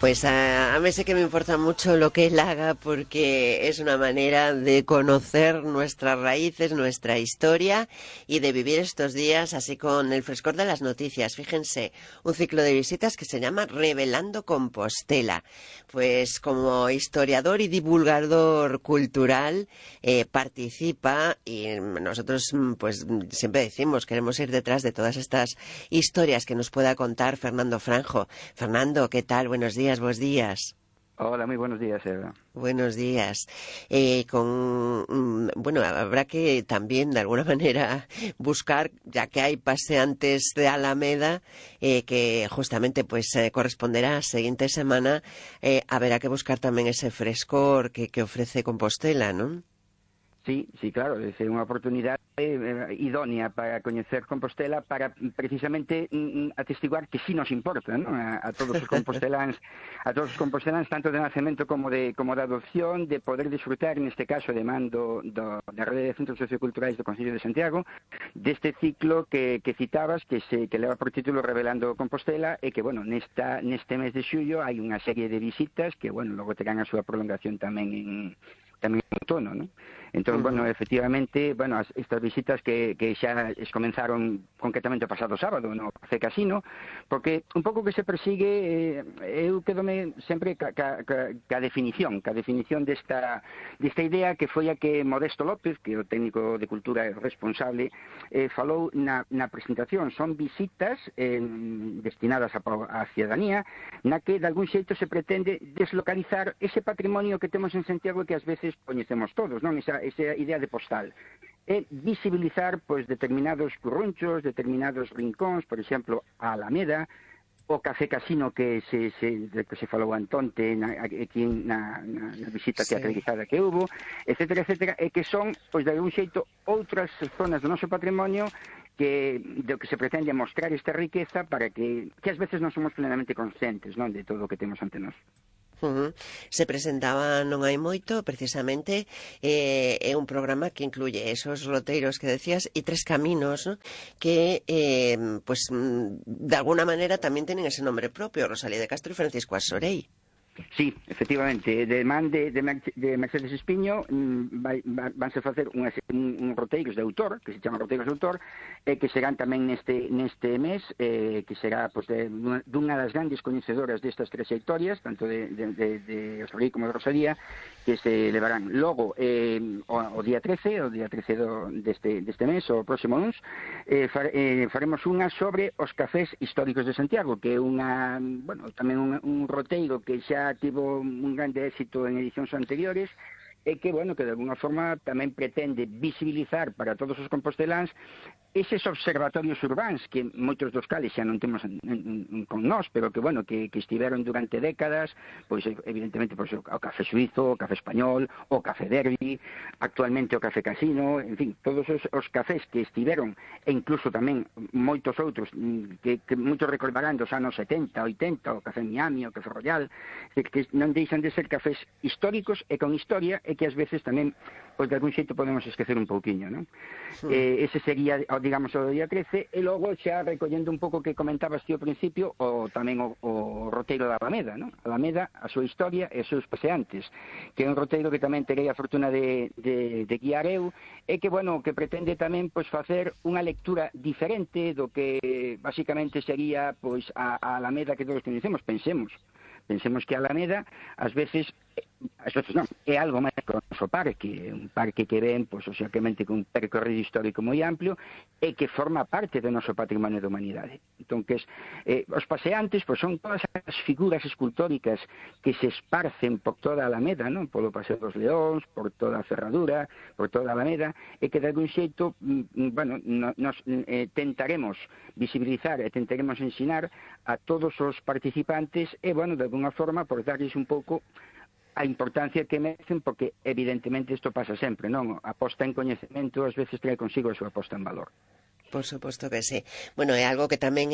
Pues a mí sí que me importa mucho lo que él haga porque es una manera de conocer nuestras raíces, nuestra historia y de vivir estos días así con el frescor de las noticias. Fíjense, un ciclo de visitas que se llama Revelando Compostela. Pues como historiador y divulgador cultural participa y nosotros pues siempre decimos queremos ir detrás de todas estas historias que nos pueda contar Fernando Franjo. Fernando, ¿qué tal? Buenos días, buenos días. Hola, muy buenos días, Eva. Buenos días. Bueno, habrá que también de alguna manera buscar, ya que hay paseantes de Alameda, que justamente pues corresponderá a siguiente semana, habrá que buscar también ese frescor que ofrece Compostela, ¿no? Sí, claro, é unha oportunidade idónea para coñecer Compostela, para precisamente atestiguar que sí nos importa, ¿no? a todos os composteláns, tanto de nacemento como de adopción, de poder disfrutar, neste caso, de mando da Rede de Centros Socioculturais do Concello de Santiago, deste ciclo que citabas, que leva por título Revelando Compostela, e que, bueno, neste mes de xullo hai unha serie de visitas que, bueno, logo terán a súa prolongación tamén en outono, ¿no? Entón, bueno, efectivamente, bueno, estas visitas que xa comenzaron concretamente o pasado sábado no Café Casino, porque un pouco que se persigue, eu quedome sempre ca definición desta idea que foi a que Modesto López, que é o técnico de cultura responsable, falou na presentación. Son visitas destinadas á ciudadanía, na que de algún xeito se pretende deslocalizar ese patrimonio que temos en Santiago e que ás veces coñecemos todos, non? Esa idea de postal, e visibilizar pois determinados currunchos, determinados rincóns, por exemplo, a Alameda, o Café Casino que se falou antonte aquí na visita teatralizada que hubo, etcétera, e que son, pois de algún xeito, outras zonas do noso patrimonio do que se pretende mostrar esta riqueza para que ás veces non somos plenamente conscientes, non, de todo o que temos ante nós. Se presentaba non hai moito, precisamente é un programa que incluye esos roteiros que decías e 3 caminos, ¿no? Que pues de alguna manera tamén tienen ese nombre propio, Rosalía de Castro e Francisco Asorey. Sí, efectivamente, de man de Mercedes Espiño vanse facer un roteiros de autor, que se chama roteiros de autor, que serán tamén neste mes, que será pues, dunha das grandes coñecedoras destas trayectorias, tanto de Asorey como de Rosalía, que se levarán logo o día 13 deste mes, o próximo luns, faremos unha sobre os cafés históricos de Santiago, que é tamén un roteiro que xa tivo un grande éxito en edicións anteriores e que, bueno, que de alguna forma tamén pretende visibilizar para todos os composteláns eses observatorios urbáns que moitos dos cales xa non temos con nós, pero que, bueno, que estiveron durante décadas, pois evidentemente pois, o Café Suizo, o Café Español, o Café Derby, actualmente o Café Casino, en fin, todos os cafés que estiveron, e incluso tamén moitos outros que moitos recordarán dos anos 70, 80, o Café Miami, o Café Royal, que non deixan de ser cafés históricos e con historia, e que ás veces tamén, pois de algún xeito podemos esquecer un pouquiño, non? Ese sería, digamos, o día 13, e logo xa recollendo un pouco que comentabas ti ao principio, tamén o roteiro da Alameda, non? Alameda, a súa historia e os seus paseantes, que é un roteiro que tamén terei a fortuna de guiar eu, e que, bueno, que pretende tamén, pois, facer unha lectura diferente do que basicamente sería, pois, a Alameda que todos conhecemos. Pensemos que a Alameda, ás veces non, é algo máis que o noso parque, un parque que ven, pois, obviamente, con un percorrido histórico moi amplio e que forma parte do noso patrimonio da humanidade. Entón, que os paseantes, pois, son todas as figuras escultóricas que se esparcen por toda a Alameda, non? Polo Paseo dos Leóns, por toda a Ferradura, por toda a Alameda, e que de algún xeito, bueno, nos tentaremos visibilizar e tentaremos ensinar a todos os participantes e, bueno, de alguna forma, por darles un pouco a importancia que merecen, porque evidentemente isto pasa sempre, non? A posta en coñecemento ás veces trae consigo a súa posta en valor. Por suposto que sí. Bueno, é algo que tamén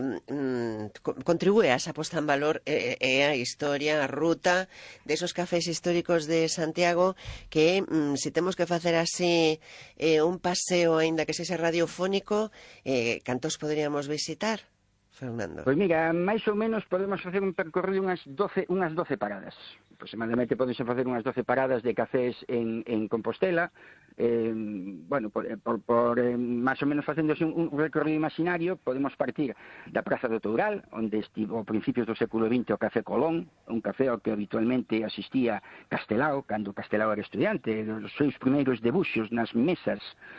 contribúe a esa posta en valor é a historia, a ruta desos cafés históricos de Santiago que, se temos que facer así un paseo, aínda que sexa radiofónico, cantos poderíamos visitar? Fernando? Pois mira, máis ou menos podemos facer un percorrido unhas 12 paradas. Aproximadamente podemos facer unhas 12 paradas de cafés en Compostela. Bueno, por máis ou menos facéndose un recorrido imaginario, podemos partir da Praza do Toural, onde estivo a principios do século XX o Café Colón, un café ao que habitualmente asistía Castelao, cando Castelao era estudiante. Os seus primeiros debuxos nas mesas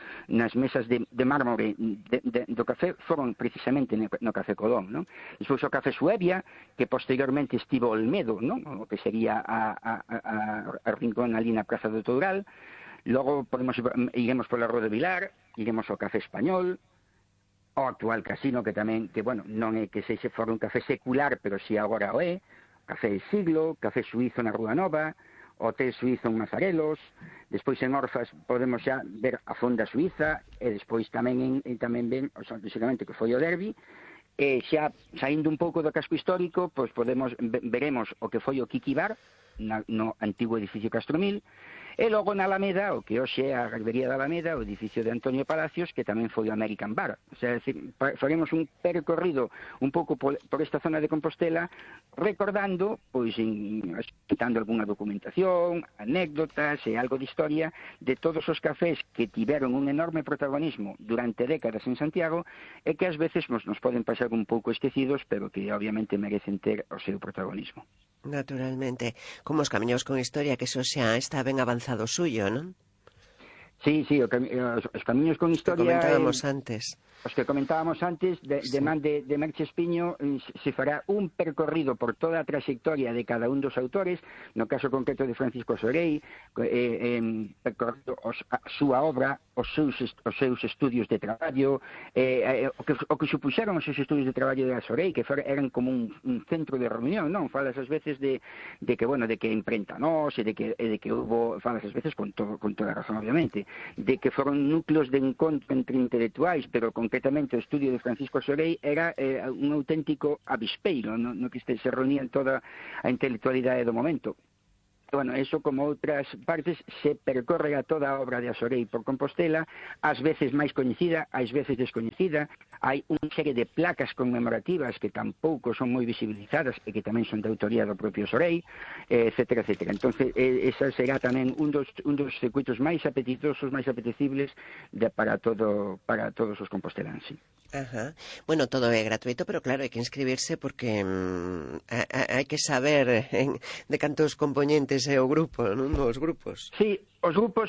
de mármore do café foron precisamente no Café Colón, non? Despois o Café Suevia, que posteriormente estivo Olmedo, non? O que sería a rincón ali na Praza do Toural. Logo iremos pola Rua de Vilar, iremos ao Café Español, ao actual Casino, que tamén, que bueno, non é que se fora un café secular, pero si agora o é, Café del Siglo, Café Suizo na Rúa Nova, Hotel Suizo en Mazarelos. Despois en Orfas podemos xa ver a Fonda Suiza, e despois tamén ben, basicamente, que foi o Derby. E xa saindo un pouco do casco histórico, pois veremos o que foi o Kiki Bar no antigo edificio Castromil, e logo na Alameda, o que hoxe é a Gallería da Alameda, o edificio de Antonio Palacios, que tamén foi o American Bar. O sea, faremos un percorrido un pouco por esta zona de Compostela, recordando, pois, citando algunha documentación, anécdotas e algo de historia de todos os cafés que tiveron un enorme protagonismo durante décadas en Santiago e que ás veces nos poden pasar un pouco esquecidos, pero que obviamente merecen ter o seu protagonismo. Naturalmente, como os camiños con historia, que eso xa está ben avanzado suyo, non? Sí, os camiños con historia... Os que comentábamos antes, de man de Merche Espiño, se fará un percorrido por toda a trayectoria de cada un dos autores, no caso concreto de Francisco Sorey, percorrendo a súa obra, os seus estudios de traballo, o que supuxeron os seus estudios de traballo de Sorey, que eran como un centro de reunión, non? Falas ás veces de que imprenta nós, e de que hubo, falas ás veces con toda a razón, obviamente, de que foron núcleos de encontro entre intelectuais, pero concretamente o estudio de Francisco Sorey era un auténtico avispeiro, no que se reunían toda a intelectualidade do momento. Bueno, eso, como outras partes, se percorre a toda a obra de Sorey por Compostela, ás veces máis coñecida, ás veces descoñecida. Hai unha serie de placas conmemorativas que tampouco son moi visibilizadas e que tamén son de autoría do propio Sorey, etcétera, etcétera. Entonces, esa será tamén un dos circuitos máis apetitosos, máis apetecibles para todos os composteláns, sí. Ajá. Bueno, todo é gratuito, pero claro, hai que inscribirse porque hai que saber de cantos componentes é o grupo, non? Os grupos. Sí, os grupos,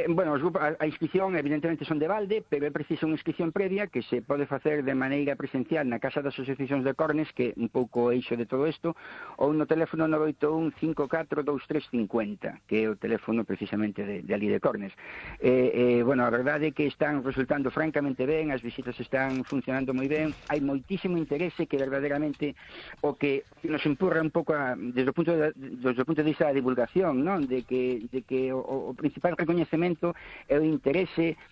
a inscripción evidentemente son de balde, pero é preciso unha inscripción previa que se pode facer de maneira presencial na Casa das Asociacións de Cornes, que é un pouco o eixo de todo isto, ou no teléfono 981 54 2350, que é o teléfono precisamente de ali de Cornes. Bueno, a verdade é que están resultando francamente ben, as visitas están funcionando moi ben, hai moitísimo interese que verdadeiramente o que nos empurra un pouco desde o punto de vista da divulgación, non? De que o principal recoñecemento é o interese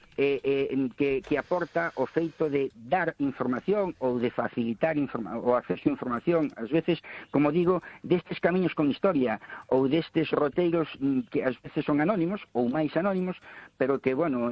que aporta o feito de dar información ou de facilitar o acceso a información, ás veces, como digo, destes camiños con historia ou destes roteiros que ás veces son anónimos ou máis anónimos, pero que, bueno,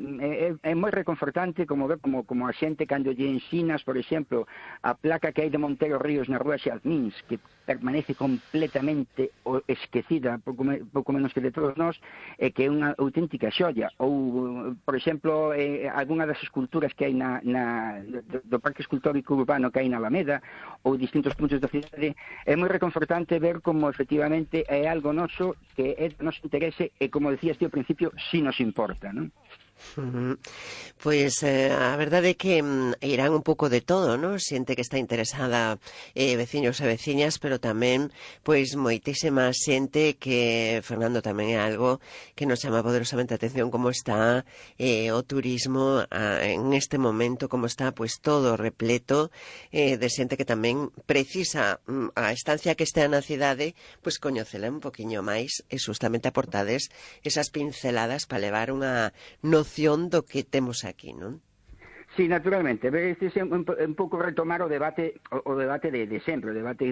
é moi reconfortante como ver como a xente cando lle ensinas, por exemplo, a placa que hai de Montero Ríos na Rúa Xalmins, que permanece completamente esquecida, pouco menos que de todos nós, e que é unha auténtica xoia. Ou, por exemplo, algunha das esculturas que hai do Parque Escultórico Urbano que hai na Alameda, ou distintos puntos da cidade, é moi reconfortante ver como efectivamente é algo noso que é de noso interese e, como decías ti ao principio, si nos importa, non? Pois a verdade é que irán un pouco de todo, non? Xente que está interesada, veciños e veciñas, pero tamén pois moitísima xente que, Fernando, tamén é algo que nos chama poderosamente a atención como está o turismo en este momento, como está pois todo repleto de xente que tamén precisa a estancia que estea na cidade, pois coñecela un poquinho máis e justamente aportades esas pinceladas para levar unha noción do que temos aquí, non? Sí, naturalmente. Este é un pouco retomar o debate de sempre, o debate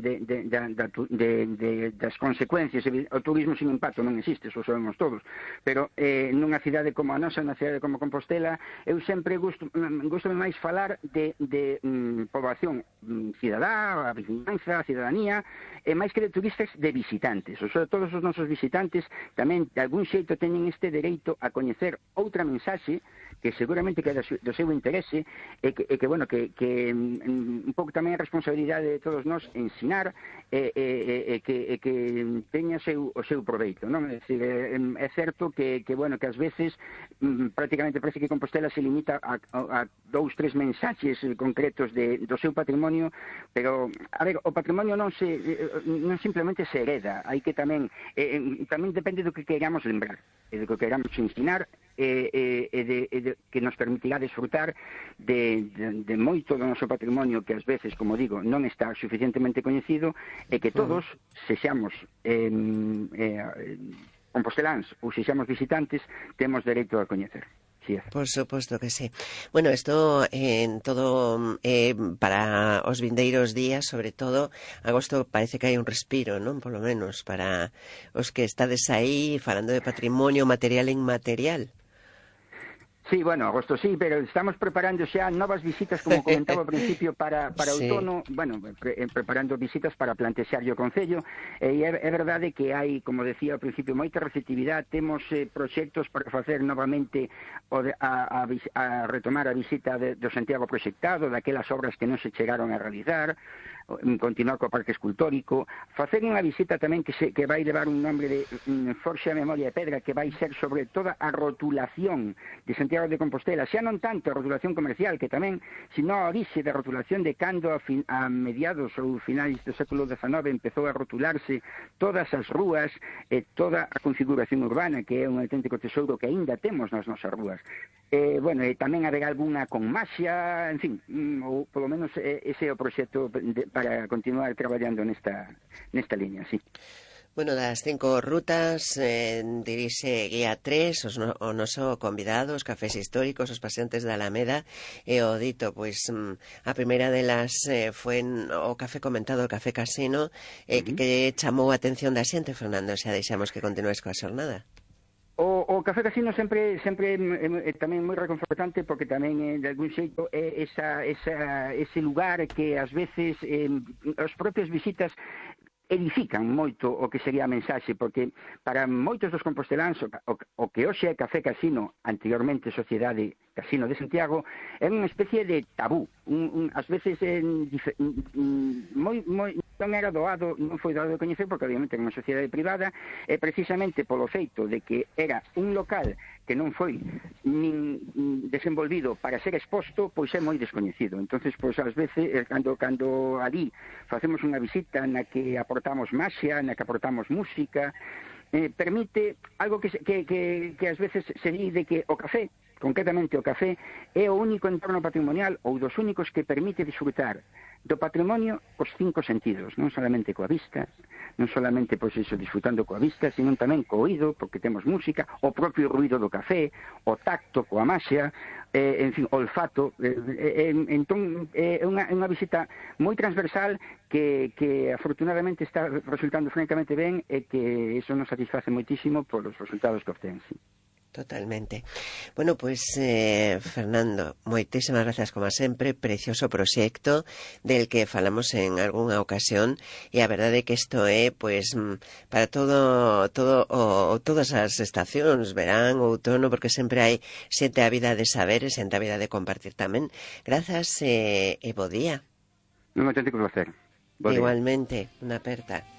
das consecuencias. O turismo sin impacto non existe, eso sabemos todos. Pero nunha cidade como a nosa, nunha cidade como Compostela, eu sempre gusto máis falar de poboación cidadá, a vizinanza, a cidadanía, e máis que de turistas, de visitantes. O sea, todos os nosos visitantes tamén, de algún xeito, teñen este dereito a coñecer outra mensaxe que seguramente que é do seu interese e que bueno, que un pouco tamén a responsabilidade de todos nós ensinar e que teña o seu proveito, non? É dicir, é certo que bueno, que ás veces prácticamente parece que Compostela se limita a 2-3 mensaxes concretos do seu patrimonio, pero a ver, o patrimonio non simplemente se hereda, hai que tamén depende do que queramos lembrar e do que queramos ensinar e de que nos permitirá desfrutar de moito do noso patrimonio que ás veces, como digo, non está suficientemente coñecido e que todos, se xamos composteláns ou se xamos visitantes, temos dereito a coñecer. Sí, por suposto que sí. Bueno, isto en todo para os vindeiros días, sobre todo agosto, parece que hai un respiro, non? Polo menos para os que estades aí falando de patrimonio material e inmaterial. Sí, bueno, agosto sí, pero estamos preparando xa novas visitas, como comentaba ao principio, para sí. Outono, bueno, preparando visitas para plantexarlle o Concello, e é verdade que hai, como decía ao principio, moita receptividade, temos proxectos para facer novamente a retomar a visita do Santiago proxectado, daquelas obras que non se chegaron a realizar, continuar co Parque Escultórico, facer unha visita tamén que vai levar un nombre de Forxe a Memoria de Pedra, que vai ser sobre toda a rotulación de Santiago de Compostela, xa non tanto a rotulación comercial, que tamén, sino a orixe da rotulación de cando a mediados ou finais do século XIX empezou a rotularse todas as rúas e toda a configuración urbana, que é un auténtico tesouro que aínda temos nas nosas rúas. Bueno, e tamén haberá algunha con maxia, en fin, ou polo menos ese é o proxecto para continuar traballando nesta liña, sí. Bueno, das 5 rutas dirixe Guía 3, o noso convidado, os cafés históricos, os paseantes da Alameda, e o dito, pois, a primeira delas foi o café comentado, o café casino, que chamou a atención da xente, Fernando, xa deixamos que continues coa xornada. O Café Casino sempre é tamén moi reconfortante, porque tamén de algún xeito é ese lugar que ás veces as propias visitas edifican moito o que sería a mensaxe, porque para moitos dos composteláns o que hoxe é Café Casino, anteriormente Sociedade Casino de Santiago, é unha especie de tabú, ás veces non era doado, non foi doado de coñecer, porque obviamente era unha sociedade privada, e precisamente polo feito de que era un local que non foi nin desenvolvido para ser exposto, pois é moi descoñecido. Entonces, pois ás veces, cando ali facemos unha visita na que aportamos maxia, na que aportamos música, permite algo que ás veces se di de que o café, concretamente o café, é o único entorno patrimonial ou dos únicos que permite disfrutar do patrimonio cos 5 sentidos, non solamente coa vista, non solamente pois iso disfrutando coa vista, sino tamén co oído, porque temos música, o propio ruido do café, o tacto coa maxia, en fin, o olfato. Entón é unha visita moi transversal que afortunadamente está resultando francamente ben, e que iso nos satisface moitísimo polos resultados que obtén, sí. Totalmente. Bueno, pois, Fernando, moitísimas gracias como sempre, precioso proxecto del que falamos en algunha ocasión, e a verdade é que isto é, pois, para todas as estacións, verán, outono, porque sempre hai xente a vida de saber e xente a vida de compartir tamén. Grazas e bo día. Un auténtico placer. Igualmente, unha aperta.